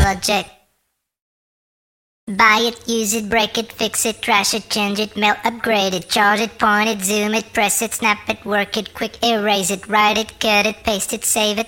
budget. Buy it, use it, break it, fix it, trash it, change it, mail, upgrade it, charge it, point it, zoom it, press it, snap it, work it, quick erase it, write it, cut it, paste it, save it.